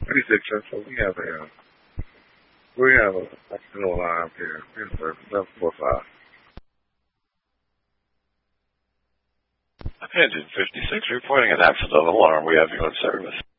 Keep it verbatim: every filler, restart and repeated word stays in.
thirty-six Central, we have a, uh, we have a accidental alarm here in service, seven four five. Engine fifty-six reporting an accidental alarm. We have you in service.